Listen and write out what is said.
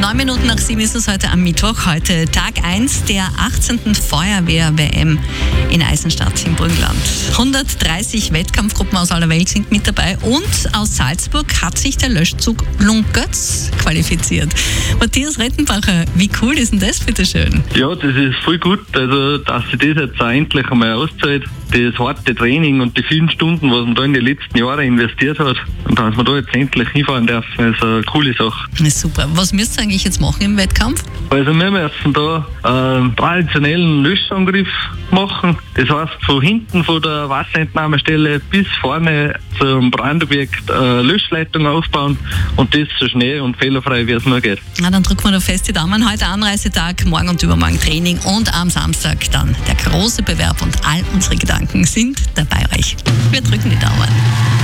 9 Minuten nach 7 ist es heute am Mittwoch. Heute Tag 1 der 18. Feuerwehr-WM in Eisenstadt im Burgenland. 130 Wettkampfgruppen aus aller Welt sind mit dabei und aus Salzburg hat sich der Löschzug Lungötz qualifiziert. Matthias Rettenbacher, wie cool ist denn das, bitteschön? Ja, das ist voll gut, also dass sich das jetzt auch endlich einmal auszahlt. Das harte Training und die vielen Stunden, was man da in den letzten Jahren investiert hat, und dass man da jetzt endlich hinfahren darf, ist eine coole Sache. Das ist super. Was müsst ihr eigentlich jetzt machen im Wettkampf? Also wir müssen da einen traditionellen Löschangriff machen. Das heißt, von hinten von der Wasserentnahmestelle bis vorne zum Brandobjekt eine Löschleitung aufbauen und das so schnell und fehlerfrei, wie es nur geht. Na, dann drücken wir da fest die Daumen. Heute Anreisetag, morgen und übermorgen Training und am Samstag dann der große Bewerb und all unsere Gedanken sind dabei euch. Wir drücken die Daumen.